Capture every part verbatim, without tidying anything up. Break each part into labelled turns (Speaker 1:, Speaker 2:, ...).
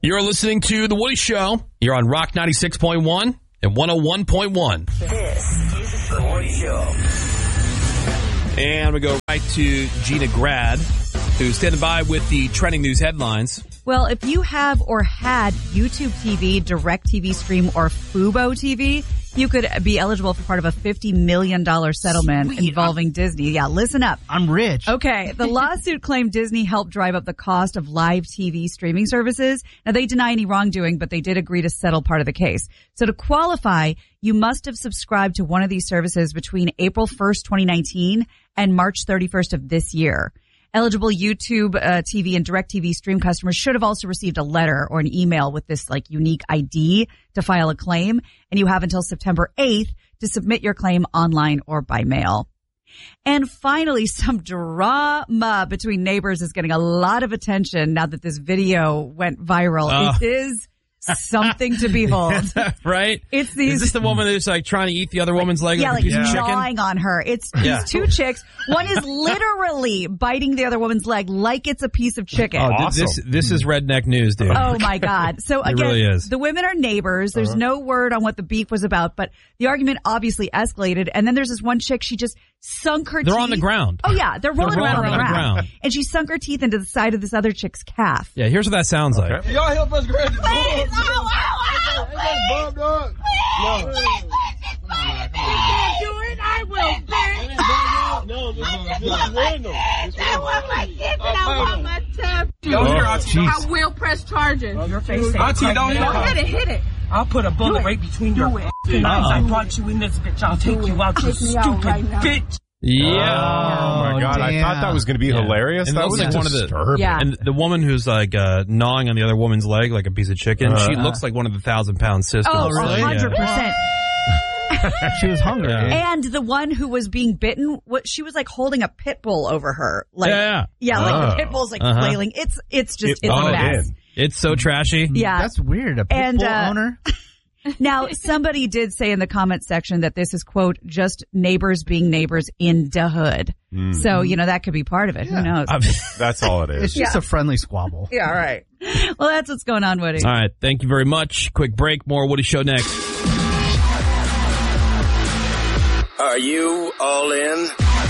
Speaker 1: You're listening to The Woody Show. You're on Rock ninety-six point one and one oh one point one.
Speaker 2: This is The Woody Show.
Speaker 1: And we go right to Gina Grad, who's standing by with the trending news headlines.
Speaker 3: Well, if you have or had YouTube T V, DirecTV Stream, or Fubo T V, you could be eligible for part of a fifty million dollars settlement
Speaker 4: Sweet.
Speaker 3: involving Disney. Yeah, listen up.
Speaker 4: I'm rich.
Speaker 3: Okay, the lawsuit claimed Disney helped drive up the cost of live T V streaming services. Now, they deny any wrongdoing, but they did agree to settle part of the case. So to qualify, you must have subscribed to one of these services between April first, twenty nineteen and March thirty-first of this year. Eligible YouTube uh, T V and DirecTV Stream customers should have also received a letter or an email with this like unique I D to file a claim. And you have until September eighth to submit your claim online or by mail. And finally, some drama between neighbors is getting a lot of attention now that this video went viral.
Speaker 1: Oh.
Speaker 3: It is something to behold.
Speaker 1: Right?
Speaker 3: It's these.
Speaker 1: Is this the woman who's like trying to eat the other woman's leg
Speaker 3: Yeah,
Speaker 1: like
Speaker 3: like
Speaker 1: a piece of chicken?
Speaker 3: gnawing on her. It's
Speaker 1: Yeah.
Speaker 3: these two chicks. One is literally biting the other woman's leg like it's a piece of chicken.
Speaker 1: Oh,
Speaker 3: Oh,
Speaker 1: th- this this is redneck news, dude.
Speaker 3: my God. So
Speaker 1: It
Speaker 3: again,
Speaker 1: really is.
Speaker 3: the women are neighbors. There's
Speaker 1: Uh-huh.
Speaker 3: no word on what the beef was about, but the argument obviously escalated. And then there's this one chick, she just sunk her
Speaker 1: They're
Speaker 3: teeth.
Speaker 1: on the ground.
Speaker 3: Oh yeah, they're rolling,
Speaker 1: They're rolling
Speaker 3: around on the
Speaker 1: around
Speaker 3: ground.
Speaker 1: the ground.
Speaker 3: And she sunk her teeth into the side of this other chick's calf.
Speaker 1: Yeah, here's what that sounds like.
Speaker 5: Y'all help us grab the
Speaker 3: Please,
Speaker 5: dog.
Speaker 3: ow, ow, ow,
Speaker 5: Hey, Bob, dog. No.
Speaker 6: do it, I will, bitch.
Speaker 5: No, this is this is random. This is
Speaker 6: I want my
Speaker 5: random.
Speaker 6: dick and I want my tap.
Speaker 5: Don't hear Auntie.
Speaker 6: I will press charges.
Speaker 5: Your face. Auntie, don't hear
Speaker 6: Go hit it, hit it.
Speaker 7: I'll put a bullet right between your eyes. I brought you in this bitch. I'll take you out, you
Speaker 6: Take me out
Speaker 7: stupid
Speaker 6: right now.
Speaker 7: bitch.
Speaker 1: Yeah.
Speaker 8: Oh, my God. I
Speaker 4: damn.
Speaker 8: thought that was going to be
Speaker 1: Yeah.
Speaker 8: hilarious.
Speaker 1: And it
Speaker 8: That
Speaker 1: looks
Speaker 8: was
Speaker 1: like one of the-
Speaker 8: disturbing.
Speaker 3: Yeah.
Speaker 1: And the woman who's like uh, gnawing on the other woman's leg like a piece of chicken,
Speaker 8: Uh,
Speaker 1: she looks like one of the thousand pound sisters.
Speaker 3: Oh,
Speaker 4: really?
Speaker 3: one hundred percent.
Speaker 4: She was hungry.
Speaker 1: Yeah.
Speaker 3: And the one who was being bitten, what she was like holding a pit bull over her. Like,
Speaker 1: Yeah.
Speaker 3: yeah, like
Speaker 8: Oh.
Speaker 3: the pit bull's like
Speaker 1: Uh-huh.
Speaker 3: flailing. It's it's just
Speaker 8: It
Speaker 3: it's a
Speaker 8: bought
Speaker 3: mess.
Speaker 8: in.
Speaker 1: It's so trashy.
Speaker 3: Yeah.
Speaker 4: That's weird. A pit
Speaker 3: And,
Speaker 4: bull
Speaker 3: uh,
Speaker 4: owner?
Speaker 3: Now, somebody did say in the comments section that this is, quote, just neighbors being neighbors in the hood. So, you know, that could be part of it. Who knows?
Speaker 1: I'm-
Speaker 8: That's all it
Speaker 4: It's
Speaker 8: is.
Speaker 4: just a friendly squabble.
Speaker 3: Yeah, all right. Well, that's what's going on, Woody.
Speaker 1: All right. Thank you very much. Quick break. More Woody Show next.
Speaker 2: Are you all in?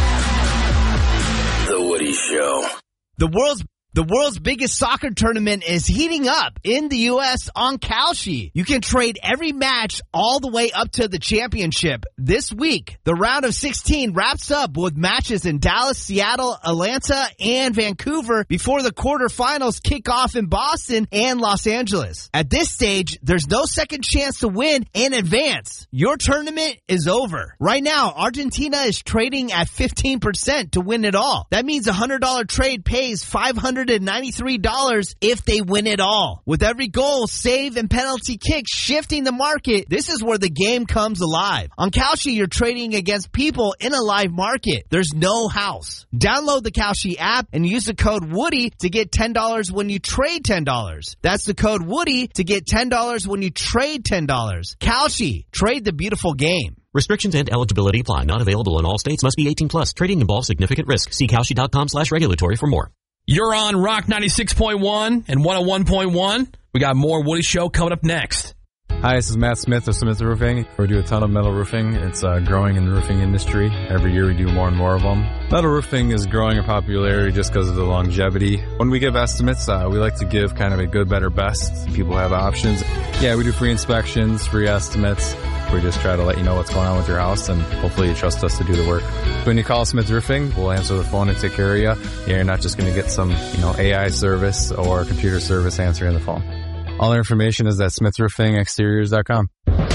Speaker 2: The Woody Show.
Speaker 9: The world's The world's biggest soccer tournament is heating up in the U S on Kalshi. You can trade every match all the way up to the championship. This week, the round of sixteen wraps up with matches in Dallas, Seattle, Atlanta, and Vancouver before the quarterfinals kick off in Boston and Los Angeles. At this stage, there's no second chance to win and advance. Your tournament is over. Right now, Argentina is trading at fifteen percent to win it all. That means a one hundred dollars trade pays five hundred ninety-three dollars if they win it all. With every goal, save, and penalty kick shifting the market, this is where the game comes alive. On Kalshi, you're trading against people in a live market. There's no house. Download the Kalshi app and use the code Woody to get ten dollars when you trade ten dollars. That's the code Woody to get ten dollars when you trade ten dollars. Kalshi, trade the beautiful game.
Speaker 10: Restrictions and eligibility apply. Not available in all states. Must be eighteen plus. Trading involves significant risk. See Kalshi.com slash regulatory for more.
Speaker 1: You're on Rock ninety-six point one and one oh one point one. We got more Woody Show coming up next.
Speaker 11: Hi, this is Matt Smith of Smith Roofing. We do a ton of metal roofing. It's uh, growing in the roofing industry. Every year we do more and more of them. Metal roofing is growing in popularity just because of the longevity. When we give estimates, uh, we like to give kind of a good, better, best. People have options. Yeah, we do free inspections, free estimates. We just try to let you know what's going on with your house, and hopefully you trust us to do the work. When you call Smith Roofing, we'll answer the phone and take care of you. Yeah, you're not just going to get some, you know, A I service or computer service answering the phone. All our information is at smith roofing exteriors dot com.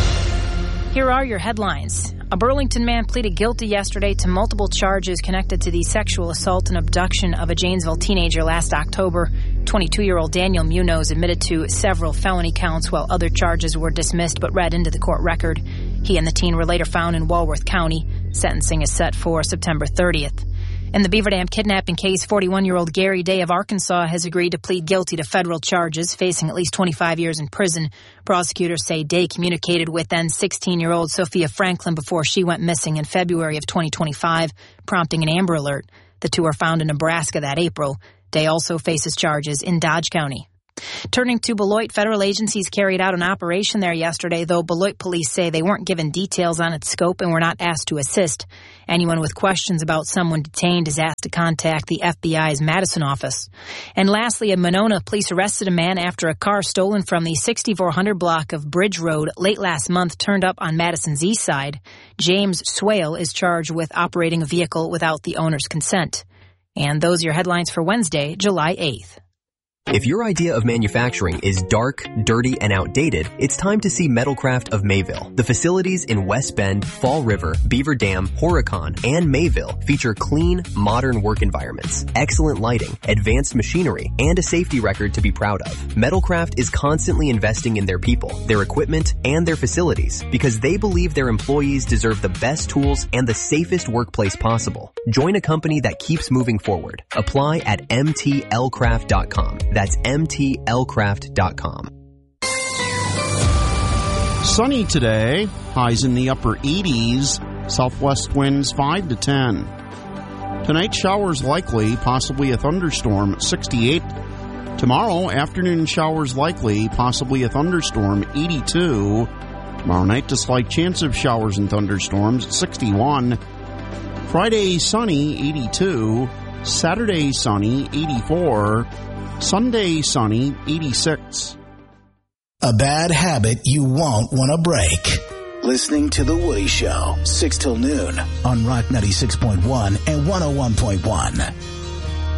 Speaker 12: Here are your headlines. A Burlington man pleaded guilty yesterday to multiple charges connected to the sexual assault and abduction of a Janesville teenager last October. twenty-two-year-old Daniel Munoz admitted to several felony counts while other charges were dismissed but read into the court record. He and the teen were later found in Walworth County. Sentencing is set for September thirtieth. In the Beaver Dam kidnapping case, forty-one-year-old Gary Day of Arkansas has agreed to plead guilty to federal charges, facing at least twenty-five years in prison. Prosecutors say Day communicated with then sixteen-year-old Sophia Franklin before she went missing in February of twenty twenty-five, prompting an Amber Alert. The two were found in Nebraska that April. Day also faces charges in Dodge County. Turning to Beloit, federal agencies carried out an operation there yesterday, though Beloit police say they weren't given details on its scope and were not asked to assist. Anyone with questions about someone detained is asked to contact the F B I's Madison office. And lastly, in Monona, police arrested a man after a car stolen from the sixty-four hundred block of Bridge Road late last month turned up on Madison's east side. James Swale is charged with operating a vehicle without the owner's consent. And those are your headlines for Wednesday, July eighth.
Speaker 13: If your idea of manufacturing is dark, dirty, and outdated, it's time to see Metalcraft of Mayville. The facilities in West Bend, Fall River, Beaver Dam, Horicon, and Mayville feature clean, modern work environments, excellent lighting, advanced machinery, and a safety record to be proud of. Metalcraft is constantly investing in their people, their equipment, and their facilities because they believe their employees deserve the best tools and the safest workplace possible. Join a company that keeps moving forward. Apply at M T L craft dot com. That's M T L craft dot com.
Speaker 14: Sunny today, highs in the upper eighties, southwest winds five to ten. Tonight, showers likely, possibly a thunderstorm, sixty-eight. Tomorrow, afternoon showers likely, possibly a thunderstorm, eighty-two. Tomorrow night, a slight chance of showers and thunderstorms, sixty-one. Friday, sunny, eighty-two. Saturday, sunny, eighty-four. Sunday, sunny, eighty-six.
Speaker 15: A bad habit you won't want to break. Listening to The Woody Show, six till noon on Rock ninety-six point one and one oh one point one.